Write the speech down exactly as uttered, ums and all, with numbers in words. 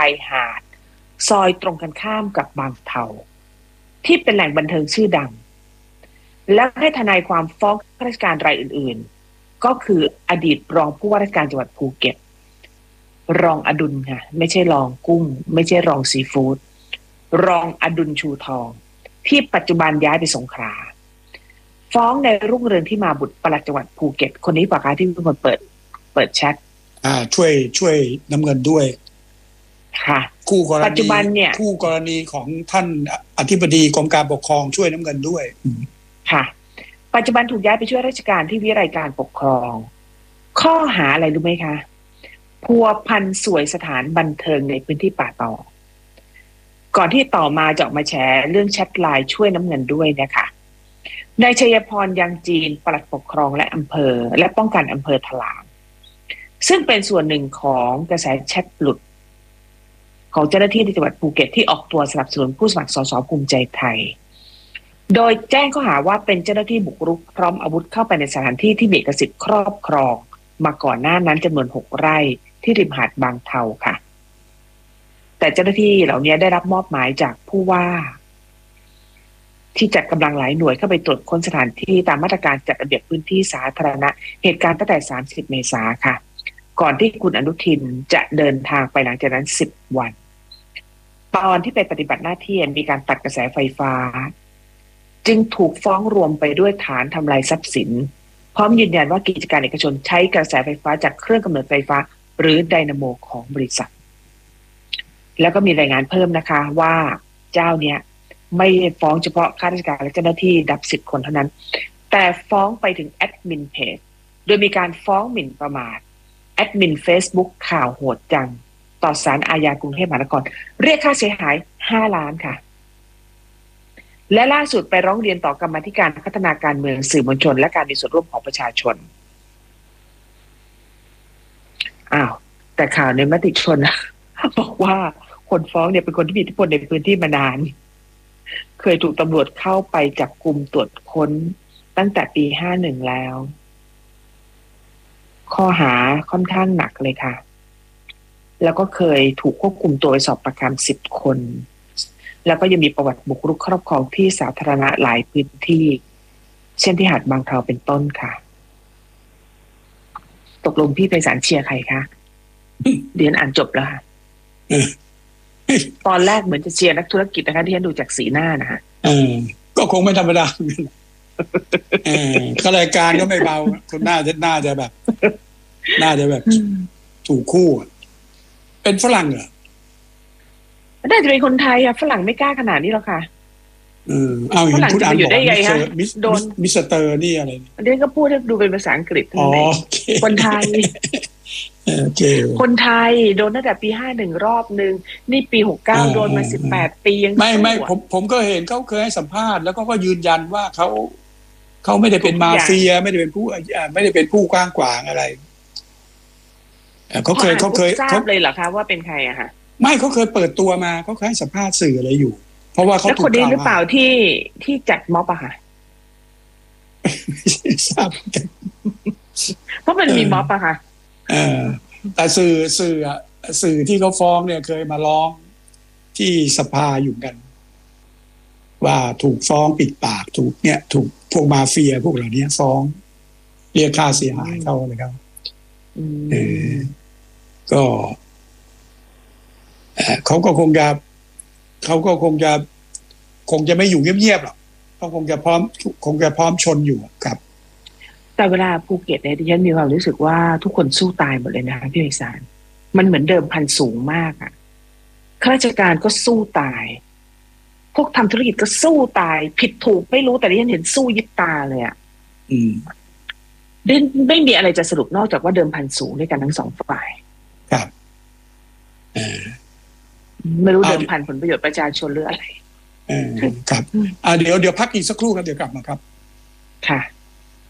ายหาดซอยตรงกันข้ามกับบางเทาที่เป็นแหล่งบันเทิงชื่อดังและให้ทนายความฟ้องข้าราชการรายอื่นๆก็คืออดีตรองผู้ว่าราชการจังหวัดภูเก็ตรองอดุลค่ะไม่ใช่รองกุ้งไม่ใช่รองซีฟู้ดรองอดุลชูทองที่ปัจจุบันย้ายไปสงขลาฟ้องในรุ่งเรืองที่มาบุตรปลัดจังหวัดภูเก็ตคนนี้ปากกาที่เป็นคนเปิดเปิดแชทอ่าช่วยช่วยน้ำเงินด้วยค่ะคู่กรณีปัจจุบันเนี่ยคู่กรณีของท่านอธิบดีกรมการปกครองช่วยน้ำเงินด้วยค่ะปัจจุบันถูกย้ายไปช่วยราชการที่วิไลการปกครองข้อหาอะไรรู้ไหมคะพัวพันสวยสถานบันเทิงในพื้นที่ป่าตองก่อนที่ต่อมาจะออกมาแฉเรื่องแชทไลน์ช่วยน้ำเงินด้วยนะคะนายชัยพรยังจีนปลัดปกครองและอำเภอและป้องกันอำเภอถลางซึ่งเป็นส่วนหนึ่งของกระแสแชทหลุดของเจ้าหน้าที่ในจังหวัดภูเก็ตที่ออกตัวสนับสนุนผู้สมัครสสภูมิใจไทยโดยแจ้งข้อหาว่าเป็นเจ้าหน้าที่บุกรุกพร้อมอาวุธเข้าไปในสถานที่ที่มีเอกสิทธิ์ครอบครองมาก่อนหน้านั้นจำนวนหกไร่ที่ริมหาดบางเทาค่ะแต่เจ้าหน้าที่เหล่านี้ได้รับมอบหมายจากผู้ว่าที่จัดกำลังหลายหน่วยเข้าไปตรวจค้นสถานที่ตามมาตรการจัดระเบียบพื้นที่สาธารณะเหตุการณ์ตั้งแต่สามสิบเมษายนค่ะก่อนที่คุณอนุทินจะเดินทางไปหลังจากนั้นสิบวันตอนที่ไปปฏิบัติหน้าที่มีการตัดกระแสไฟฟ้าจึงถูกฟ้องรวมไปด้วยฐานทำลายทรัพย์สินพร้อมยืนยันว่ากิจการเอกชนใช้กระแสไฟฟ้าจากเครื่องกำเนิดไฟฟ้าหรือไดนาโมของบริษัทแล้วก็มีรายงานเพิ่มนะคะว่าเจ้าเนี้ยไม่ฟ้องเฉพาะข้าราชการและเจ้าหน้าที่ดับสิบคนเท่านั้นแต่ฟ้องไปถึงแอดมินเพจโดยมีการฟ้องหมิ่นประมาทแอดมิน Facebook ข่าวโหดจังต่อศาลอาญากรุงเทพมหานครเรียกค่าเสียหายห้าล้านค่ะและล่าสุดไปร้องเรียนต่อกรรมาธิการพัฒนาการเมืองสื่อมวลชนและการมีส่วนร่วมของประชาชนอ้าวแต่ข่าวในมติชนบอกว่าคนฟ้องเนี่ยเป็นคนที่มีอิทธิพลในพื้นที่มานานเคยถูกตำรวจเข้าไปจับกุมตรวจค้นตั้งแต่ปีห้าสิบเอ็ดแล้วข้อหาค่อนข้างหนักเลยค่ะแล้วก็เคยถูกควบคุมตัวไปสอบปากคำสิบคนแล้วก็ยังมีประวัติบุกรุกครอบครองที่สาธารณะหลายพื้นที่เช่นที่หาดบางเทาเป็นต้นค่ะตกลงพี่ไพศาลเชียร์ใครคะเรียนอ่านจบแล้วค่ะตอนแรกเหมือนจะเชียร์นักธุรกิจนะคะที่ฉันดูจากสีหน้านะฮะเออก็คงไม่ธรรมดาเออข้ารายการก็ไม่เบาคนน่าจะน่าจะแบบน่าจะแบบถูกคู่เป็นฝรั่งเหรอน่าจะเป็นคนไทยอะฝรั่งไม่กล้าขนาดนี้หรอกค่ะเออเอาอย่างพูดอ่านบอกโดนมิสเตอร์นี่อะไรอันนี้ก็พูดให้ดูเป็นภาษาอังกฤษทั้งนั้นคนไทยคนไทยโดนตั้งแต่ปีห้าสิบเอ็ดรอบนึงนี่ปีหกสิบเก้าโดนมาสิบแปดปียังไม่ไม่ผมผมก็เห็นเขาเคยให้สัมภาษณ์แล้วก็ก็ยืนยันว่าเขาเขาไม่ได้เป็นมาเฟียไม่ได้เป็นผู้ไม่ได้เป็นผู้กว้างขวางอะไรเขาเคยเขาเคยทราบเลยเหรอคะว่าเป็นใครอะคะไม่เขาเคยเปิดตัวมาเขาเคยให้สัมภาษณ์สื่ออะไรอยู่เพราะว่าเขาถูกคนนี้หรือเปล่าที่ที่จัดม็อบอะค่ะทราบเพราะมันมีม็อบอะค่ะเออแต่สื่อสื่อสื่อที่เขาฟ้องเนี่ยเคยมาร้องที่สภาอยู่กันว่าถูกฟ้องปิดปากถูกเนี่ยถูกพวกมาเฟียพวกเหล่านี้ฟ้องเรียกค่าเสียหายเขาเลยครับเออก็เขาก็คงจะเขาก็คงจะคงจะไม่อยู่เงียบๆหรอกเขาคงจะพร้อมคงจะพร้อมชนอยู่ครับแต่เวลาภูเก็ตเนี่ยดิฉันมีความรู้สึกว่าทุกคนสู้ตายหมดเลยนะคะพี่ไพศาลมันเหมือนเดิมพันสูงมากอ่ะข้าราชการก็สู้ตายพวกทำธุรกิจก็สู้ตายผิดถูกไม่รู้แต่ดิฉันเห็นสู้ยิบตาเลยอ่ะอืมไม่มีอะไรจะสรุปนอกจากว่าเดิมพันสูงด้วยกันทั้งสองฝ่ายครับเออไม่รู้เดิมพันผลประโยชน์ประชาชนหรืออะไรเออครับอ่าเดี๋ยวเดี๋ยวพักอีกสักครู่ครับเดี๋ยวกลับมาครับค่ะ